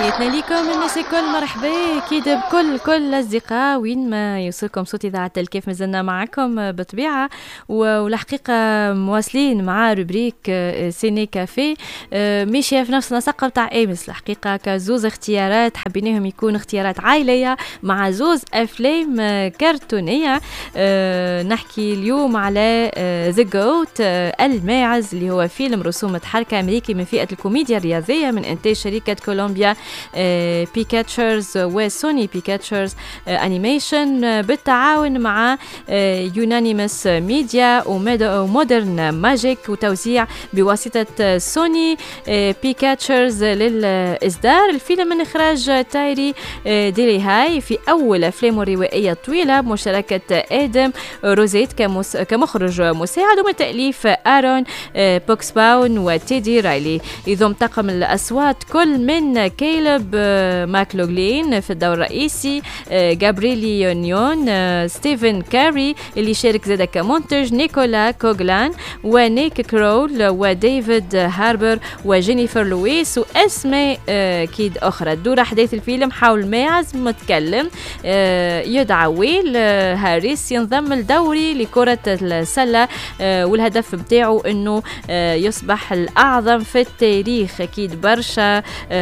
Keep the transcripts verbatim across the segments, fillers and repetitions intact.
تحياتنا ليكم الناس الكل، مرحبا اكيد بكل كل الاصدقاء وين ما يوصلكم صوت اذاعه الكيف. مازلنا معكم بطبيعه والحقيقه مواصلين مع روبريك سيني كافي ماشيه في نفس النسق بتاع امس. الحقيقه كزوز اختيارات حبيناهم يكون اختيارات عائليه مع زوز افلام كرتونيه. نحكي اليوم على ذا جوت الماعز اللي هو فيلم رسوم متحركه امريكي من فئه الكوميديا الرياضيه من انتاج شركه كولومبيا بيكاتشرز وسوني بيكاتشرز انيميشن بالتعاون مع يونانيمس ميديا ومودرن ماجيك، وتوزيع بواسطة سوني بيكاتشرز للإصدار. الفيلم من إخراج تايري ديلي هاي في أول أفلامه الروائية الطويلة بمشاركة آدم روزيت كمخرج مساعد، ومن تأليف آرون بوكسباون وتيدي رايلي. يضم طاقم الأصوات كل من كيلب ماكلوغلين في الدور الرئيسي، جابريلي يونيون، ستيفن كاري اللي شارك زادا كمنتج، نيكولا كوغلان ونيك كرول وديفيد هاربر وجينيفر لويس واسماء اكيد اخرى. تدور احداث الفيلم حول ماعز متكلم يدعى ويل هاريس ينضم لدوري لكرة السلة، والهدف بتاعه انه يصبح الاعظم في التاريخ. اكيد برشا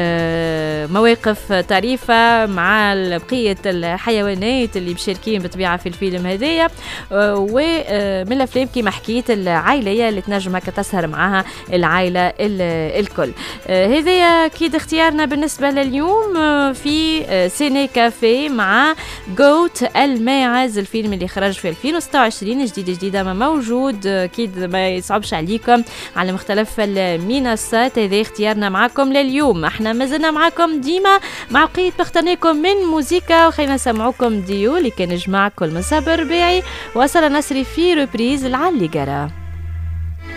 مواقف طريفة مع بقية الحيوانات اللي مشاركين بطبيعة في الفيلم هذايا، ومن الأفلام كما حكيت العائلية اللي تنجم هكا تسهر معها العائلة الكل. هذايا أكيد اختيارنا بالنسبة لليوم في سيني كافي مع جوت الماعز، الفيلم اللي خرج في ألفين وستة وعشرين جديد جديدة ما موجود، أكيد ما يصعبش عليكم على مختلف المنصات. هذا اختيارنا معكم لليوم. احنا مازلنا معكم ديما مع بقية بختارناكم من موسيقى، وخلينا نسمعوكم ديو اللي كان جمع كل من صبر رباعي وصل نصري في روبريز العلي قرا.